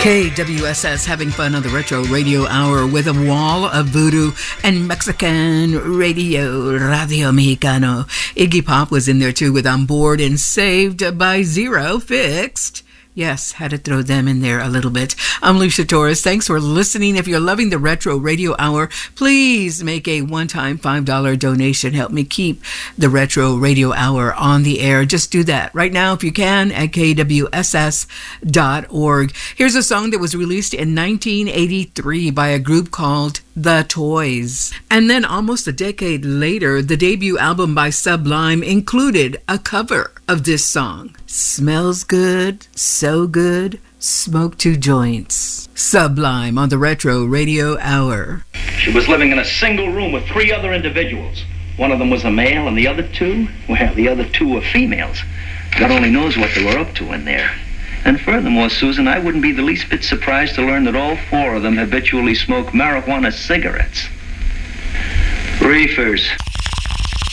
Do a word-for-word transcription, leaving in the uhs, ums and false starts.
K W S S having fun on the Retro Radio Hour with a wall of voodoo and Mexican radio, Radio Mexicano. Iggy Pop was in there too with On Board and Saved by Zero Fixed. Yes, had to throw them in there a little bit. I'm Lucia Torres. Thanks for listening. If you're loving the Retro Radio Hour, please make a one-time five dollars donation. Help me keep the Retro Radio Hour on the air. Just do that right now if you can at K W S S dot org. Here's a song that was released in nineteen eighty-three by a group called The Toys. And then almost a decade later, the debut album by Sublime included a cover of this song. Smells good, so good, smoke two joints. Sublime on the Retro Radio Hour. She was living in a single room with three other individuals. One of them was a male and the other two, well, the other two were females. God only knows what they were up to in there. And furthermore, Susan, I wouldn't be the least bit surprised to learn that all four of them habitually smoke marijuana cigarettes. Reefers.